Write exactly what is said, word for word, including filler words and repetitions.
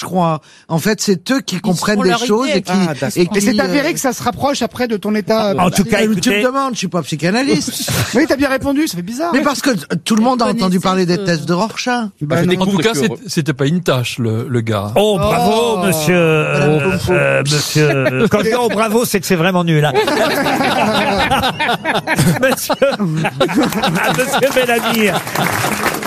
je crois. En fait, c'est eux qui comprennent font des leur choses idée. et qui... Ah, d'accord. et qui, Et c'est avéré euh, que ça se rapproche après de ton état. euh, En tout cas, tu écoutez, me demandes, je suis pas psychanalyste. Oui, t'as bien répondu, ça fait bizarre. Mais parce que tout le monde a entendu connaissez parler des ce- tests de Rorschach. Bah, je non. découvre En tout que cas, tu- c'est- c'était pas une tâche, le, le gars. oh bravo, Oh. monsieur, euh, euh, monsieur. Quand je dis oh bravo, c'est que c'est vraiment nul. Hein. monsieur, ah, monsieur Bellamy.